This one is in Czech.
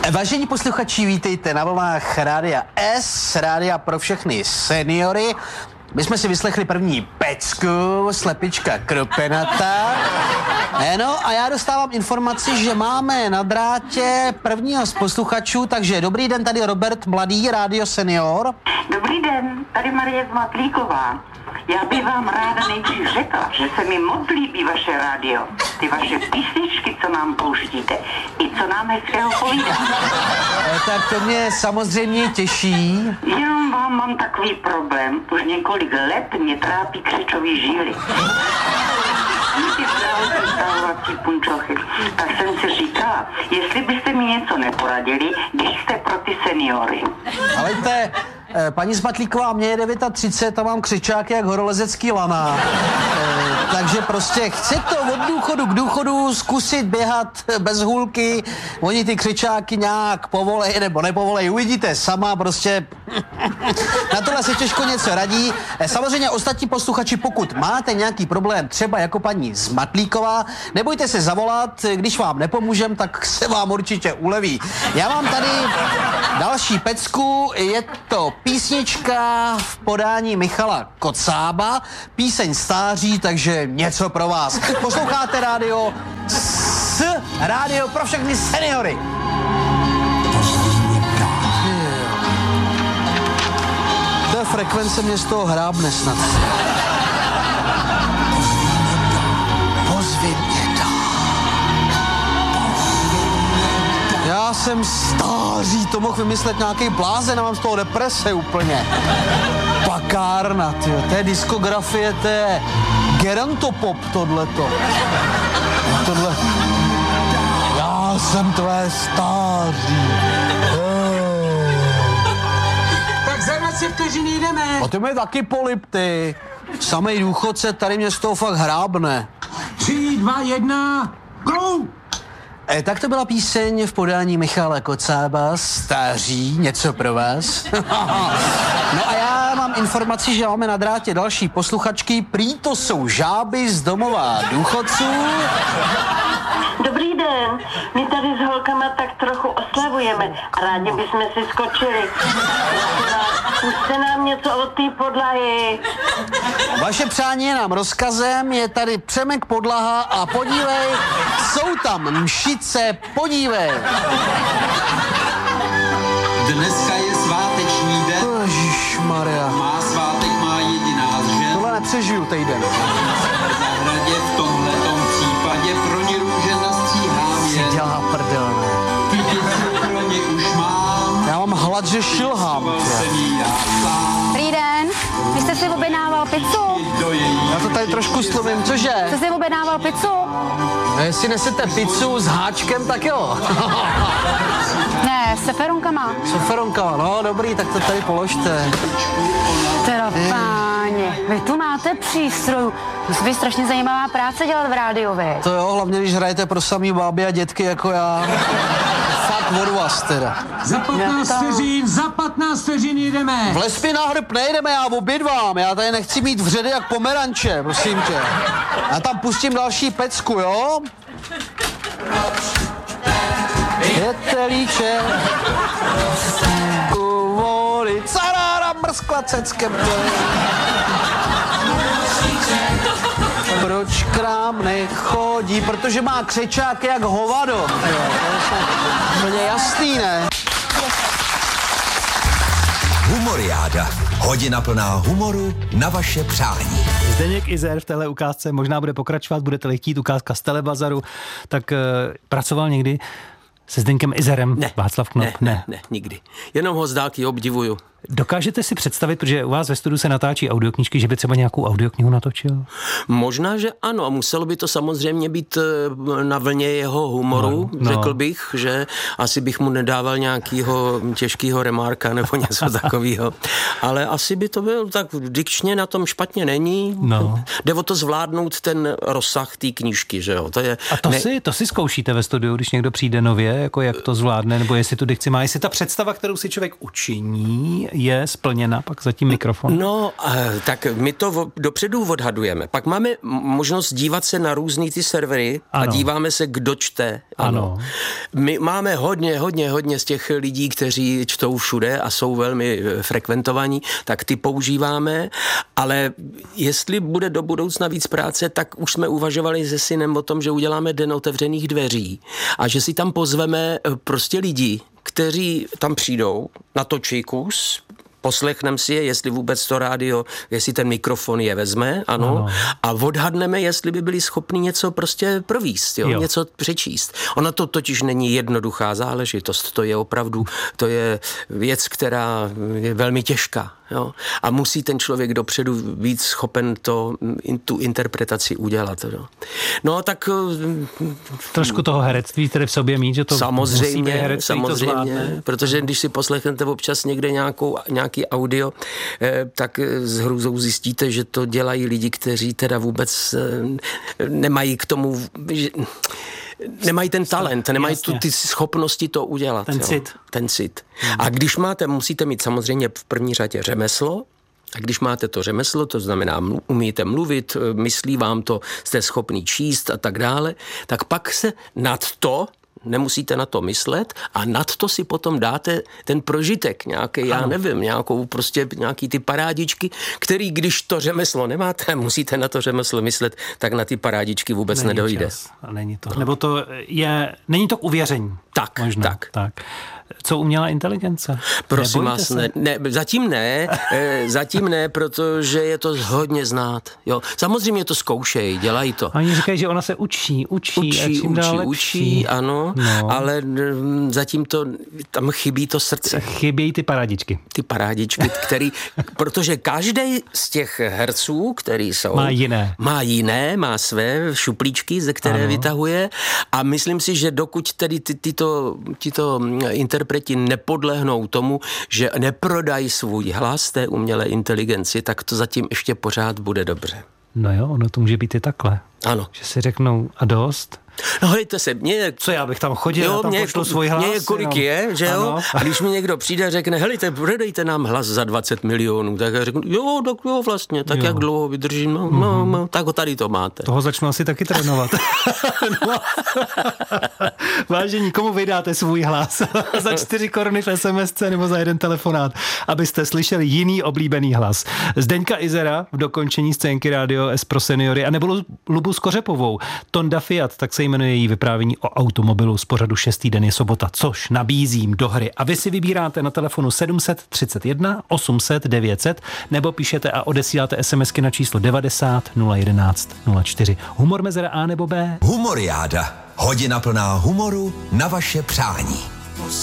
Vážení posluchači, vítejte na vlnách Rádia S, Rádia pro všechny seniory. My jsme si vyslechli první pecku, slepička Kropenata. No a já dostávám informaci, že máme na drátě prvního z posluchačů, takže dobrý den, tady Robert Mladý, Rádio Senior. Dobrý den, tady Marie Zmatlíková. Já bych vám ráda nejdřív řekla, že se mi moc líbí vaše rádio. Ty vaše písničky, co nám pouštíte, i co nám hezkého povídá. Tak to mě samozřejmě těší. Jenom vám mám takový problém. Už několik let mě trápí křečový žíly. Ty zdravotní stavovací punčochy. Tak jsem si říkala, jestli byste mi něco neporadili, když jste pro ty seniory. Helejte, paní Zmatlíková, mě je 39 a mám křičáky jak horolezecký lana. Takže prostě chci to od důchodu k důchodu zkusit běhat bez hůlky. Oni ty křičáky nějak povolej nebo nepovolej, uvidíte sama, prostě na tohle se těžko něco radí. Samozřejmě ostatní posluchači, pokud máte nějaký problém, třeba jako paní Zmatlíková, nebojte se zavolat, když vám nepomůžem, tak se vám určitě uleví. Já mám tady další pecku, je to písnička v podání Michala Kocába, píseň Stáří, takže něco pro vás. Posloucháte rádio S, rádio pro všechny seniory. To je frekvence, mě z toho hrábne snad. Pozvi mě dál. Já jsem Stáří, to mohl vymyslet nějaký blázen a mám z toho deprese úplně. Pakárna, tyjo, to je diskografie, to je gerontopop tohleto. Tohle. Já jsem tvé Stáří. Tak za 20 vteřin jdeme. A ty mi taky polip, ty. Samej důchodce, tady mě z toho fakt hrábne. 3, 2, 1, go! Tak to byla píseň v podání Michala Kocába, Stáří, něco pro vás. No a já mám informaci, že máme na drátě další posluchačky, prý to jsou žáby z domova důchodců. Dobrý den, my tady s holkama tak trochu oslavujeme a rádi bychom si skočili. Puste nám něco od té podlahy. Vaše přání je nám rozkazem, je tady Přemek Podlaha a podívej, jsou tam mšice, podívej. Dneska je sváteční den. Ježišmarja. Má svátek, má jediná žen. Tohle nepřežiju týden. V zahradě v tomhletom případě pro ně růže nastříhám Si jen. dělá prdel, ne? Ty děti pro ně už mám. Já mám hlad, že šilhám. Jsem jí já sám. Dobrý den, vy jste si objednával pizzu? Do její Já to tady trošku slumím, cože? Jste si objednával pizzu? No, jestli nesete pizzu s háčkem, tak jo. Ne, s seferonkama. Soferonkama, no dobrý, tak to tady položte. Teda páně, vy tu máte přístroj. Musí být strašně zajímavá práce dělat v rádiu, vy. To jo, hlavně když hrajete pro samý báby a dětky jako já. Fakt od vás teda. Za 15 vteřin jdeme. Vlez mi na hrb nejdeme, já obědvám. Já tady nechci mít vředy jak pomeranče, prosím tě. Já tam pustím další pecku, jo? Je telíče. U vody. Carára mrskla ceckem. Proč krám nechodí? Protože má křečáky jak hovado. To je jasný, ne? Humoriáda. Hodina plná humoru na vaše přání. Zdeněk Izer v téhle ukázce možná bude pokračovat, budete-li chtít, ukázka z Telebazaru, tak pracoval někdy se Zdeňkem Izerem. Ne. Václav Knop? Ne, nikdy. Jenom ho z dálky obdivuju. Dokážete si představit, protože u vás ve studiu se natáčí audioknížky, že by třeba nějakou audioknihu natočil? Možná, že ano, a muselo by to samozřejmě být na vlně jeho humoru, No. řekl bych, že asi bych mu nedával nějakýho těžkýho remarka nebo něco takového. Ale asi by to byl, tak dikčně na tom špatně není. No. Jde o to zvládnout ten rozsah té knížky, že jo. To je, A to si zkoušíte ve studiu, když někdo přijde nově, jako jak to zvládne, nebo jestli tu dikci má, jestli ta představa, kterou si člověk učiní, je splněna pak za tím mikrofon? No, tak my to dopředu odhadujeme. Pak máme možnost dívat se na různý ty servery a Ano. díváme se, kdo čte. Ano. My máme hodně z těch lidí, kteří čtou všude a jsou velmi frekventovaní, tak ty používáme, ale jestli bude do budoucna víc práce, tak už jsme uvažovali se synem o tom, že uděláme den otevřených dveří a že si tam pozveme prostě lidi, kteří tam přijdou, natočí kus, poslechneme si je, jestli vůbec to rádio, jestli ten mikrofon je vezme, ano. A odhadneme, jestli by byli schopni něco prostě províst, něco přečíst. Ona to totiž není jednoduchá záležitost, to je opravdu, to je věc, která je velmi těžká. Jo? A musí ten člověk dopředu být schopen tu interpretaci udělat. Jo? No tak... Trošku toho herectví tedy v sobě mít, že to samozřejmě, protože když si poslechnete občas někde nějaký audio, tak s hrůzou zjistíte, že to dělají lidi, kteří teda vůbec nemají k tomu... Nemají ten talent, nemají ty schopnosti to udělat. Ten cit. A když musíte mít samozřejmě v první řadě řemeslo, a když máte to řemeslo, to znamená, umíte mluvit, myslí vám to, jste schopný číst a tak dále, tak pak se nemusíte na to myslet a nad to si potom dáte ten prožitek, nějaký ty parádičky, který, když to řemeslo nemáte, musíte na to řemeslo myslet, tak na ty parádičky vůbec nedojde. Není to. Nebo není to k uvěření. Tak. Co umělá inteligence? Prosím vás, zatím ne, protože je to hodně znát. Jo. Samozřejmě to zkoušejí, dělají to. A oni říkají, že ona se učí, ano, ale zatím tam chybí to srdce. Chybějí ty parádičky. Protože každý z těch herců, který jsou... Má své šuplíčky, ze které vytahuje a myslím si, že dokud tedy tyto interpreti nepodlehnou tomu, že neprodají svůj hlas té umělé inteligenci, tak to zatím ještě pořád bude dobře. No jo, ono to může být i takhle. Ano. Že si řeknou a dost. No hejte se, co já bych tam chodil, já tam pošlu svůj hlas. Mě kolik je, že jo? Ano. A když mi někdo přijde a řekne, helejte, prodejte nám hlas za 20 milionů, tak já řeknu, jo, vlastně, tak jak dlouho vydržím, tak ho tady to máte. Toho začnu asi taky trénovat. Vážení, komu vydáte svůj hlas? Za 4 koruny v SMSce nebo za 1 telefonát, abyste slyšeli jiný oblíbený hlas. Zdeňka Izera v dokončení scénky Rádio S pro seniory a nebo Lubu Skořepovou. Tonda Fiat, tak se jmenuje její vyprávění o automobilu z pořadu 6. den je sobota, což nabízím do hry. A vy si vybíráte na telefonu 731 800 900 nebo píšete a odesíláte SMSky na číslo 90 011 04. Humor mezera A nebo B? Humoriáda. Hodina plná humoru na vaše přání.